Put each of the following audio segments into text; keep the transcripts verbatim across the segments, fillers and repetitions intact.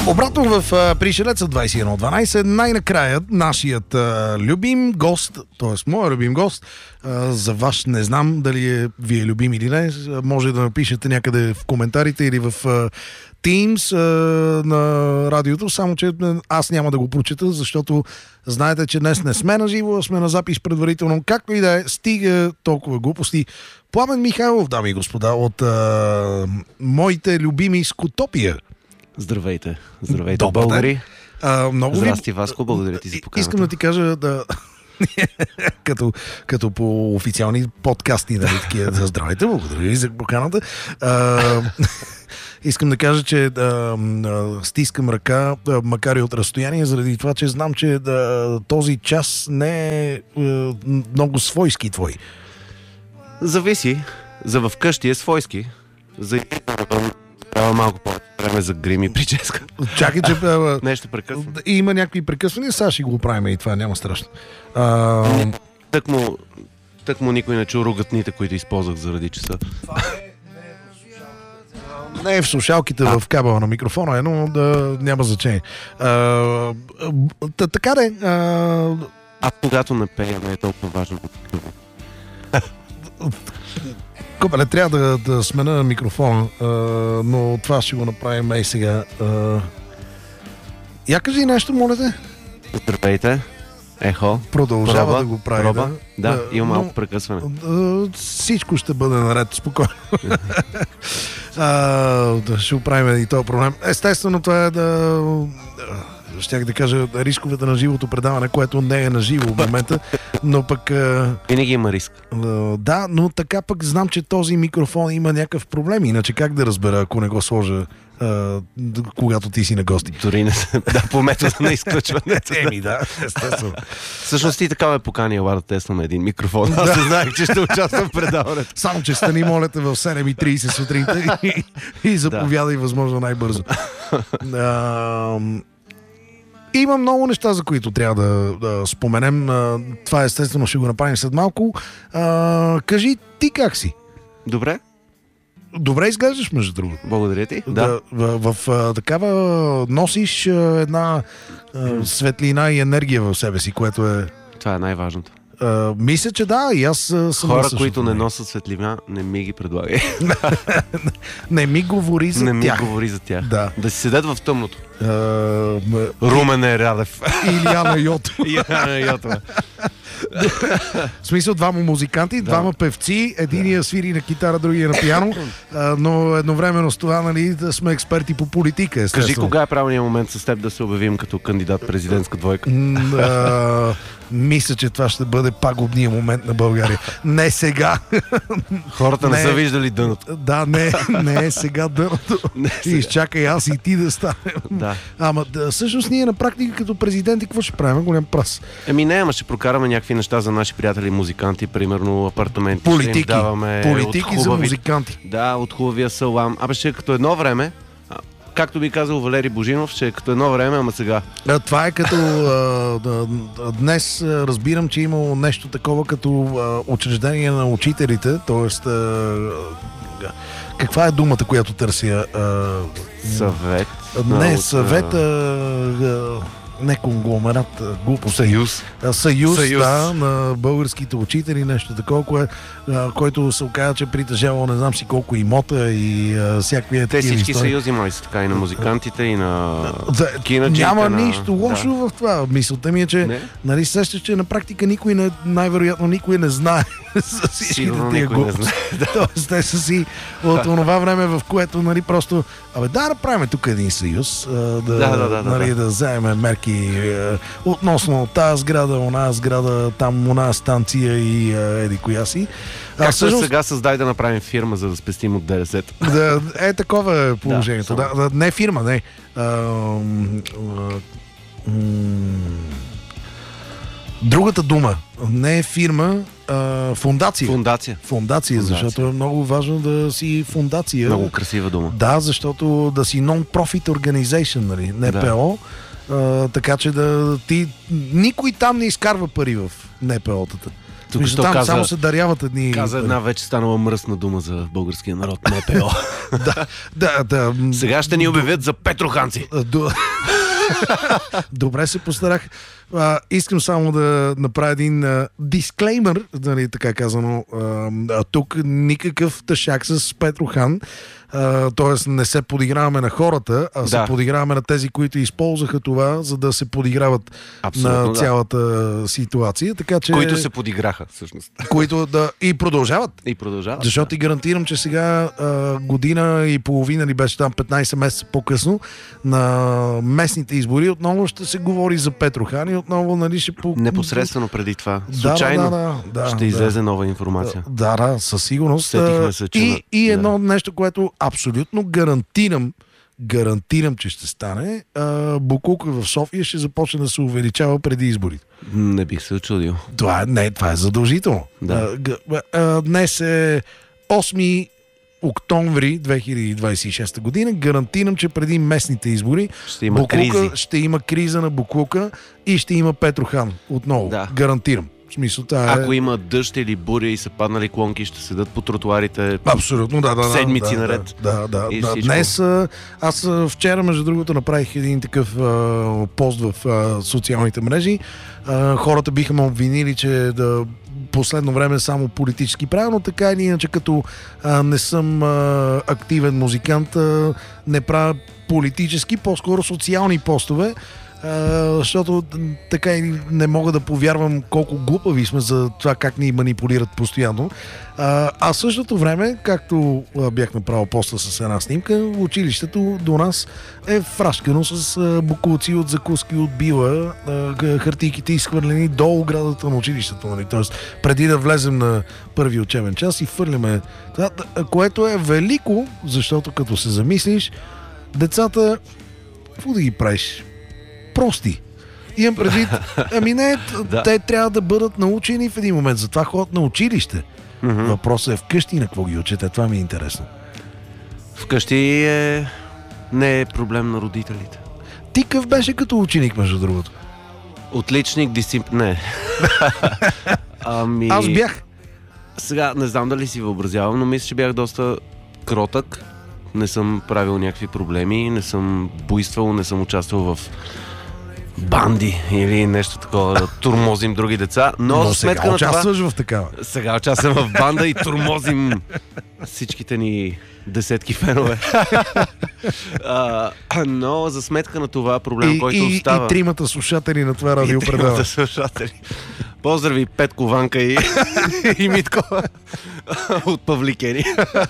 Обратно в а, Пришелеца двайсет и едно дванайсет, най-накрая нашият а, любим гост, т.е. моят любим гост, а, за ваш не знам дали е ви е любим или не, може да напишете някъде в коментарите или в а, Teams а, на радиото, само че аз няма да го прочета, защото знаете, че днес не сме на живо, а сме на запис предварително. Както и да е, стига толкова глупости. Пламен Михайлов, дами и господа, от а, моите любими Скутопия. Здравейте, здравейте, Добър българи. А, много Здрасти, ви... Васко, благодаря ти за поканата. Искам да ти кажа да... като, като по официални подкасти, нали, такива. Здравейте, благодаря ви за поканата. А, искам да кажа, че да, стискам ръка, макар и от разстояние, заради това, че знам, че да, този час не е много свойски твой. Зависи. За вкъщи е свойски. За трябва малко по-време за грим и прическа. Чакай, че... Нещо прекъсва. Има някакви прекъсвания, сега ще го правим и това, няма страшно. А... Так му, так му никой не чу ругатните, които използвах заради часа. Не е в слушалките, а. в кабела на микрофона, е, но да, няма значение. А, а, така де... А... а когато не пея, не е толкова важно. Копеле, трябва да, да смена микрофона, а, но това ще го направим ей сега. А... Я кажи нещо, моля те. Здравейте. Ехо. Продължава проба, да го прави. Проба. Да, да, има малко но, прекъсване. А, всичко ще бъде наред, спокойно. а, да, ще оправим и този проблем. Естествено, това е да... Щях да кажа рисковете на живото предаване, което не е на живо в момента, но пък... Винаги има риск. Да, но така пък знам, че този микрофон има някакъв проблем, иначе как да разбера, ако не го сложа, а, когато ти си на гости? Дори не се... Да, по метода на изключването. Еми, да, естествено. Всъщност ти така ме покани, ела да тестваме един микрофон. Аз не знаех, че ще участвам в предаването. Само, че стани, моля те, в седем и трийсет сутринта и, и заповядай да. Възможно най-бързо. А, има много неща, за които трябва да, да споменем. Това естествено ще го направим след малко. А, кажи, ти как си? Добре. Добре изглеждаш, между другото. Благодаря ти. Да. Да. В, в, в такава носиш една а, светлина и енергия в себе си, което е... Това е най-важното. Uh, мисля, че да, и аз съм... Хора, които не носят светлина, не ми ги предлагай. Не ми говори за не тях. Не ми говори за тях. Да. Да си седят в тъмното. Uh, Румен е Радев. Илияна Йотова. Илияна Йотова. В смисъл, двама музиканти, да. двама певци, единия свири на китара, другия на пиано, но едновременно с това, нали, да сме експерти по политика, естествено. Кажи, кога е правилният момент с теб да се обявим като кандидат президентска двойка? Uh, мисля, че това ще бъде пагубният момент на България. Не сега. Хората не, не са виждали дъното. Да, не, не е сега дъното. Изчакай аз и ти да станем. Да. Ама да, всъщност ние на практика като президенти какво ще правим? Голям прас. Еми не, ама ще прокараме някакви неща за наши приятели музиканти, примерно апартаменти. Политики. Ще им даваме Политики от хубави... за музиканти. Да, от хубавия салам. Абе ще е като едно време, както би казал Валери Божинов, ще е като едно време, ама сега. А, това е като а, а, днес а, разбирам, че имало нещо такова като а, учреждение на учителите, т.е. каква е думата, която търся? А, съвет. Не, съвет, а, а, не конгломерат, глупо. Съюз. Съюз, Съюз, да, на българските учители, нещо такова, кое, а, който се оказа, че притежава не знам си колко имота и а, всякакви Те такива всички истории. съюзи май са така, и на музикантите, и на да, киначите. Няма на... нищо лошо да. В това. Мисълта ми е, че не? Нали сещаш, че на практика никой не, най-вероятно никой не знае за всичките тия глупости. Тоест, те са си от това време, в което нали просто абе да направим тук един съюз, да, да, да, да, нали, да. да вземем мерки е, относно тази сграда, она сграда, там она станция и е, еди коя си. Как всъщност... сега създай да направим фирма, за да спестим от ДДС-то? Да, е такова е положението. Да, да, не фирма, не. А, а, м- Другата дума не е фирма, а фундация. Фундация. Фундация, защото е много важно да си фундация. Много красива дума. Да, защото да си non-profit organization, нали, Н П О, да. а, така че да ти... Никой там не изкарва пари в Н П О-тата. Току-що там каза, само се даряват едни... каза една вече станала мръсна дума за българския народ, Н П О. да, да, да. Сега ще ни обявят за петроханци. До... Добре се постарах. А, искам само да направя един а, дисклеймер, нали, така казано. А, а, тук никакъв тъшак с Петрохан. Т.е. не се подиграваме на хората, а Да. се подиграваме на тези, които използваха това, за да се подиграват Абсолютно, на да. цялата ситуация. Така, че... Които се подиграха, всъщност. които да... И продължават. И продължават. Защото ти гарантирам, че сега а, година и половина ли беше там, петнайсет месеца по-късно, на местните избори отново ще се говори за Петрохан и отново, нали, ще по... Непосредствено преди това. Да, Случайно да, да, да, ще да. излезе нова информация. Да, да, със сигурност. Сетихме се, че и, на- и едно да. нещо, което абсолютно гарантирам, гарантирам, че ще стане, а, буклука в София ще започне да се увеличава преди изборите. Не бих се очудил. Това е, не, това е задължително. Да. А, г- а, днес е осми октомври две хиляди двайсет и шеста година. Гарантирам, че преди местните избори Ще има буклука, кризи. ще има криза на буклука и ще има Петрохан отново. Да. Гарантирам. В смисъл, това е... Ако има дъжд или буря и са паднали клонки, ще седат по тротуарите. Абсолютно, да, да. да, Седмици да, наред. Да, да. И да. всичко. Днес, а, аз а, вчера, между другото, направих един такъв а, пост в а, социалните мрежи. А, хората биха ме обвинили, че да последно време само политически правилно, така или иначе, като а, не съм а, активен музикант, а, не правя политически, по-скоро социални постове. Uh, защото така и не мога да повярвам колко глупави сме за това как ни манипулират постоянно. Uh, а в същото време, както uh, бях направил поста с една снимка, училището до нас е фрашкано с uh, букулци от закуски от била, uh, хартийките изхвърлени до оградата на училището. Нали? Тоест, преди да влезем на първи учебен час и фърляме това, което е велико, защото като се замислиш, децата, какво да ги правиш? Прости. Имам предвид, ами не, Да. те трябва да бъдат научени в един момент. Затова ходят на училище. Мгм. Въпросът е вкъщи на какво ги учите. Това ми е интересно. Вкъщи е... не е проблем на родителите. Ти къв беше като ученик, между другото? Отличник, дисциплин... Не. ами... Аз бях. Сега не знам дали си въобразявам, но мисля, че бях доста кротък. Не съм правил някакви проблеми, не съм буйствал, не съм участвал в банди или нещо такова, да турмозим други деца. Но, Но за сега сметка на това... участваш в такава. Сега участвам в банда и турмозим всичките ни десетки фенове. а, но за сметка на това проблем, И, който и, остава... и тримата слушатели на това И радио тримата предава. слушатели. Поздрави Петко, Ванка и, и Митко от Павликени.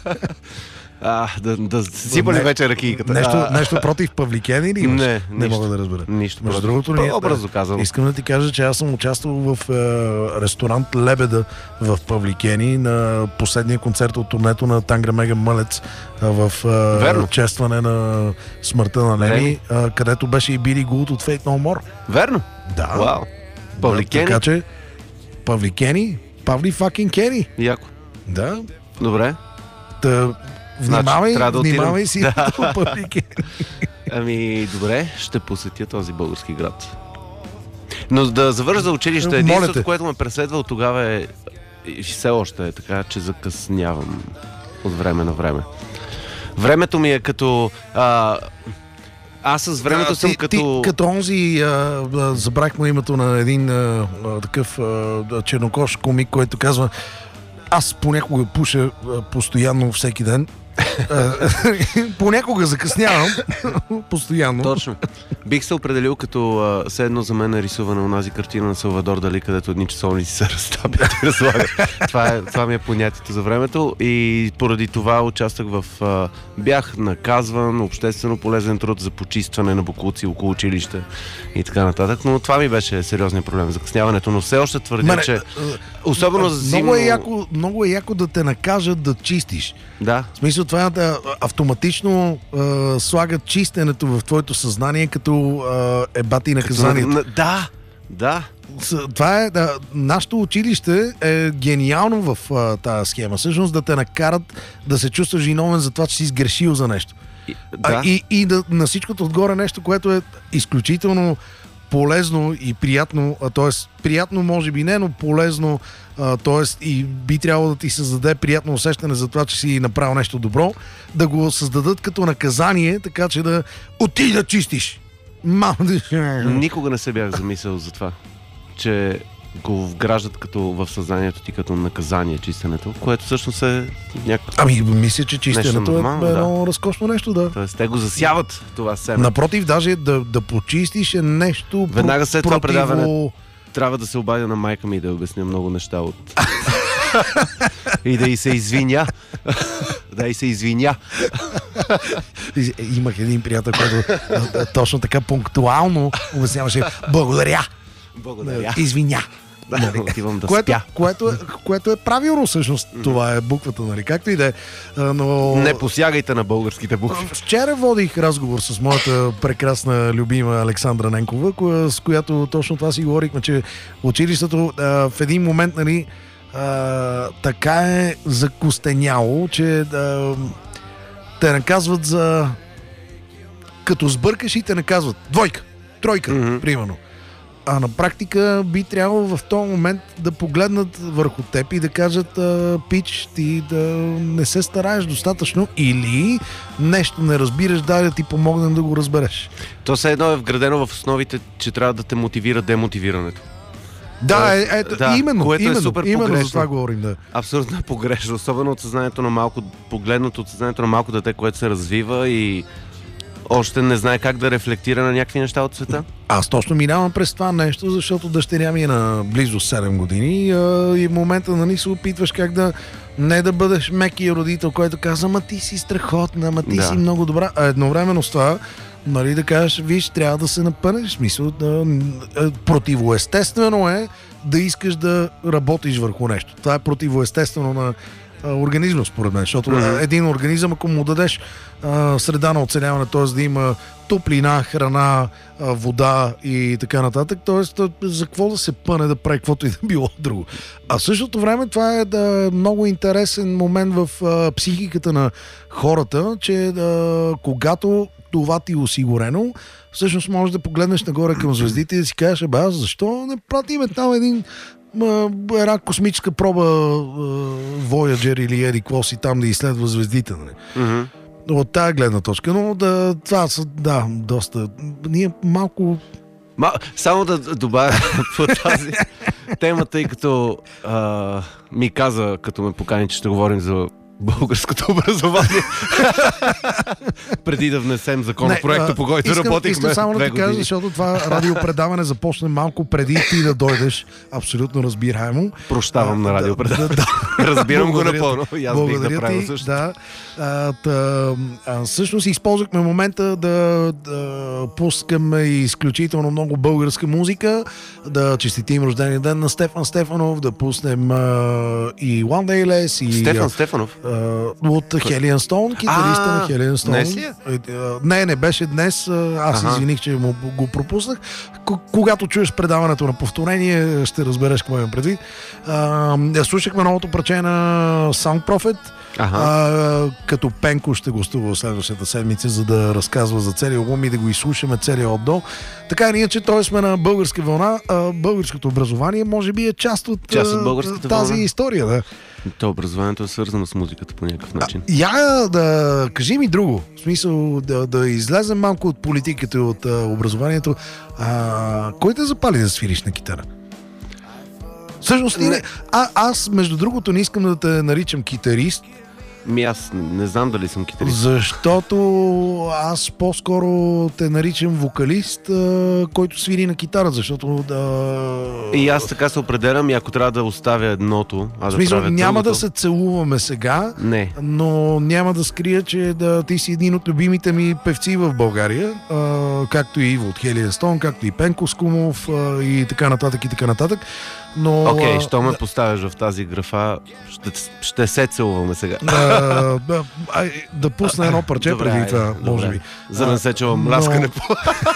А, да, да сипали Не- вече ракийката. Нещо, А, нещо против павликени или имаш? Не, не нищо. мога да разбера. Нищо. Между против. другото, ние, По-образно казано. искам да ти кажа, че аз съм участвал в е, ресторант Лебеда в Павликени на последния концерт от турнето на Тангра Мега Мълец е, в е, Верно. честване на смъртта на Леми, е, където беше и Били Гулт от Fate No More. Верно? Да. Вау. Павликени? Да, така че Павликени, Павли факин Кени. Яко. Да. Добре. Та, внимавай, трябва да отидем. внимавай си Да. в Павликени. Ами, добре, ще посетя този български град. Но да завържа за училище, Моля единството, те. което ме преследва от тогава е и все още е така, че закъснявам от време на време. Времето ми е като... А, аз с времето А, съм ти, като... Ти, като онзи, а, а, забрах му името на един а, а, такъв а, чернокош комик, който казва: аз понякога пуша а, постоянно всеки ден. А, понякога закъснявам. Постоянно. Точно. Бих се определил като а, все едно за мен е рисувана онази картина на Салвадор Дали, където едни часовници се разтапят и разлагат. това, е, това ми е понятието за времето и поради това участвах в... А, бях наказван, обществено полезен труд за почистване на боклуци около училище и така нататък, но това ми беше сериозният проблем, закъсняването, но все още твърдя, Мене, че особено за зимно... много, е яко, много е яко да те накажат да чистиш. Да, В смисъл, това е да автоматично а, слагат чистенето в твоето съзнание като а, ебати наказанието. на- да, да. С- Това е, да, нашето училище е гениално в а, тази схема. Всъщност да те накарат да се чувстваш виновен за това, че си сгрешил за нещо. И, А, да. и, и да, на всичкото отгоре нещо, което е изключително полезно и приятно, т.е. приятно може би не, но полезно, т.е. и би трябвало да ти създаде приятно усещане за това, че си направил нещо добро, да го създадат като наказание, така че да отиди да чистиш. Мам, Никога не се бях замислял за това, че го вграждат като в съзнанието ти като наказание чистенето, което всъщност е някакво... Ами, мисля, че чистенето нормално, е едно да. разкошно нещо, да. Тоест, те го засяват това семе. Напротив, даже да, да почистиш е нещо... Веднага след това противо... предаване трябва да се обадя на майка ми и да обясня много неща от... и да й се извиня. да й се извиня. Имах един приятел, който точно така пунктуално обясняваше благодаря. Благодаря. Извиня. Да, отивам да което, спя. Което, което е правилно всъщност. Mm-hmm. Това е буквата, нали? Както и да е. Но... Не посягайте на българските букви. Вчера водих разговор с моята прекрасна любима Александра Ненкова, коя, с която точно това си говорихме, че училището а, в един момент, нали, а, така е закостеняло, че а, те наказват за... Като сбъркаш и те наказват. Двойка, тройка, mm-hmm. примерно. А на практика би трябвало в този момент да погледнат върху теб и да кажат пич, ти да не се стараеш достатъчно или нещо не разбираш, дай да ти помогнем да го разбереш. То все едно е вградено в основите, че трябва да те мотивира демотивирането. Да, е, е, да, именно, което именно, е супер именно погрешно. за това говорим. Да. Абсолютно погрешно, особено от съзнанието на малко, погледното от съзнанието на малко дете, което се развива и още не знае как да рефлектира на някакви неща от света. Аз точно минавам през това нещо, защото дъщеря ми е на близо седем години а, и в момента, нали, се опитваш как да не да бъдеш мекия родител, който казва, ма ти си страхотна, ма ти да. си много добра. А едновременно с това, нали, да кажеш, виж, трябва да се напънеш. В смисъл, да, противоестествено е да искаш да работиш върху нещо. Това е противоестествено на организма, според мен, защото mm-hmm. един организъм, ако му дадеш а, среда на оцеляване, т.е. да има топлина, храна, а, вода и така нататък, т.е. за какво да се пъне да прави каквото и да било друго. А в същото време това е да, много интересен момент в а, психиката на хората, че а, когато това ти е осигурено, всъщност можеш да погледнеш нагоре към звездите и да си кажеш, бе, аз защо не пратиме там един една космическа проба Voyager или еди какво си там да изследва звездите. Нали? Mm-hmm. От тази гледна точка, но да, това са, да, доста... Ние малко... Ма, само да добавя по тази тема, тъй като а, ми каза, като ме покани, че ще говорим за българското образование. Преди да внесем законопроекта, по който искам, работихме искам само две да ти кажа, години. защото това радиопредаване започне малко преди ти да дойдеш. Абсолютно разбираемо. Прощавам а, на радиопредаване. Да, да. Разбирам го напълно. И аз бих направил също. Да. А, та, а, всъщност използвахме момента да, да пускаме изключително много българска музика, да честитим рождения ден на Стефан Стефанов, да пуснем а, и One Day Less. И, Стефан Стефанов? А, от Хелиан Стоун, китариста а, на Хелиан Стоун. Днес ли е? Не, не беше днес. Аз ага. извиних, че му го пропуснах. К- когато чуеш предаването на повторение, ще разбереш какво имам предвид. А, слушахме новото парче на Sound Prophet. Ага. А, като Пенко ще гостува следващата седмица, за да разказва за целия албум и да го изслушаме целия от до. Така и ние, че той сме на българска вълна. А, българското образование може би е част от, част от българската тази вълна. История. Да. То образованието е свързано с музиката по някакъв начин. А, я да кажи ми друго. В смисъл да, да излезем малко от политиката и от а, образованието. А, кой те запали да свириш на китара? Всъщност, не. А, аз, между другото, не искам да те наричам китарист. Ми аз не знам дали съм китарист. Защото аз по-скоро те наричам вокалист, който свири на китара, защото да... И аз така се определям и ако трябва да оставя едното, а да смисъл, правя няма другото... да се целуваме сега, не. Но няма да скрия, че да, ти си един от любимите ми певци в България, а, както и Иво от Хелиан Стоун, както и Пенко Скумов а, и така нататък и така нататък. Но, Окей, okay, що ме да, поставяш в тази графа, ще, ще се целуваме сега. А, да, а, да пусна едно парче добре, преди това, добре. може би. За да не се чувам мляскане по...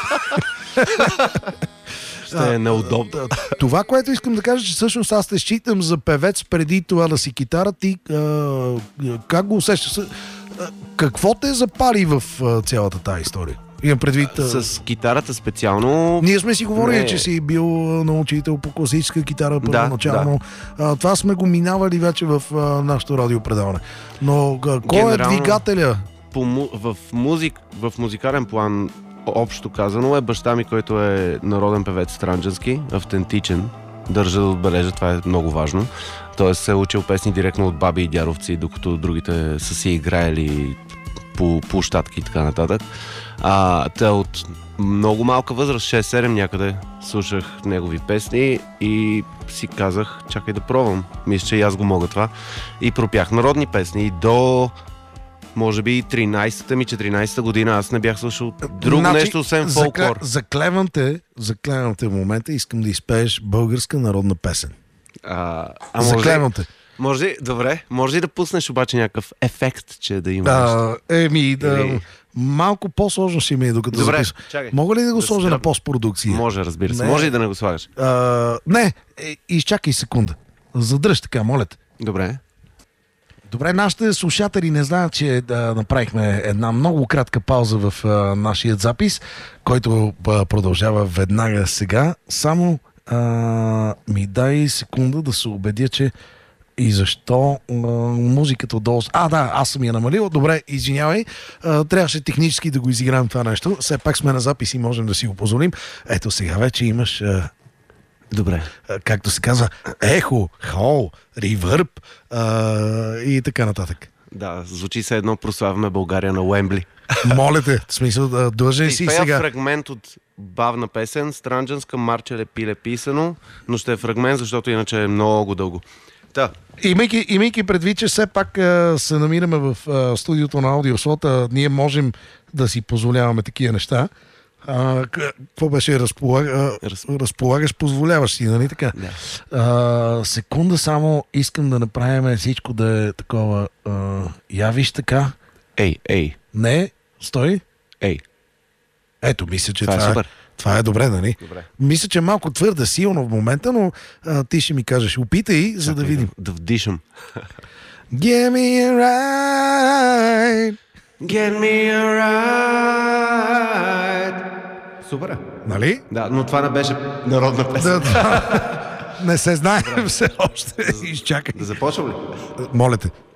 Ще е неудобно. Това, което искам да кажа, че всъщност аз те считам за певец преди това да си китара. Ти а, как го усещаш? Какво те запали в а, цялата тази история? Имам предвид... А... С китарата специално... Ние сме си говорили, не... че си бил на учител по класическа китара първоначално. Да, да. А, това сме го минавали вече в а, нашото радиопредаване. Но а, кой Генерално, е двигателя? По, в, музик, в музикален план, общо казано, е баща ми, който е народен певец странджански, автентичен. Държа да отбележа, това е много важно. Тоест се е учил песни директно от баби и дядовци, докато другите са си играели по площадки и така нататък. А, те от много малка възраст, шест-седем някъде, слушах негови песни и си казах, чакай да пробвам. Мисля, че и аз го мога това. И пропях народни песни до... може би тринайсета ми, четиринайсета година аз не бях слушал друго значи, нещо, освен фолклор. Заклевам те, заклевам те в момента, искам да изпееш българска народна песен. А, а заклевам те. Може, добре, може и да пуснеш обаче някакъв ефект, че да има а, Еми, да, Или... малко по-сложно ще ми е докато добре, записвам. Чакай. Мога ли да го да сложа на постпродукция? Може, разбира се. Не. Може и да не го слагаш. А, не, е, изчакай секунда. Задръж така, моля те. Добре. Добре, нашите слушатели не знаят, че да направихме една много кратка пауза в а, нашия запис, който а, продължава веднага сега. Само а, ми дай секунда да се убедя, че и защо а, музиката отдолу... А, да, аз съм я намалил. Добре, извинявай. А, трябваше технически да го изиграем това нещо. Все пак сме на запис и можем да си го позволим. Ето сега вече имаш... А, Добре. Както се казва, ехо, хол, ревърб и така нататък. Да, звучи се едно прославяме България на Уембли. Моля те, в смисъл, да, длъжен си сега. Фрагмент от бавна песен, странджанска, Марчеле пиле писано, но ще е фрагмент, защото иначе е много дълго. Та. Имайки, имайки предвид, че все пак а, се намираме в а, студиото на Аудиослот, ние можем да си позволяваме такива неща. А, какво беше разполаг... Раз... разполагаш, позволяваш си, нали така? Да. А, секунда само искам да направим всичко да е такова. А, я виж така. Ей, ей. Не, стой. Ей. Ето, мисля, че това, това, е, е, това е добре, нали? Добре. Мисля, че е малко твърде силно в момента, но а, ти ще ми кажеш, опитай, за да видим. Да, да вдишам. Give me a ride. Get me a ride. Супер. Нали? Да, но това не беше народна песен. Да, да. Не се знае все още. Изчакай. Да започвам ли? Моля те.